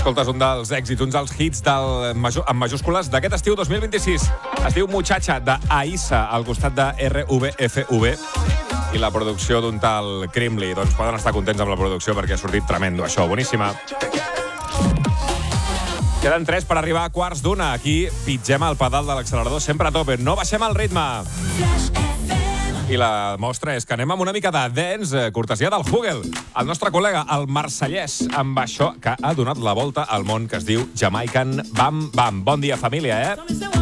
Escoltes, un dels èxits, uns dels hits amb majúscules d'aquest estiu 2026. Es diu Muchacha, d'Aïssa, al costat de RVFV. I la producció d'un tal Crimli. Doncs poden estar contents amb la producció perquè ha sortit tremendo, això. Boníssima. Queden 3 per arribar a quarts d'una. Aquí pitgem el pedal de l'accelerador sempre a tope. No baixem el ritme. I la mostra és que anem amb una mica de dance, cortesia del Hugel, el nostre col·lega, el marsellès, amb això que ha donat la volta al món, que es diu Jamaican Bam Bam. Bon dia, família,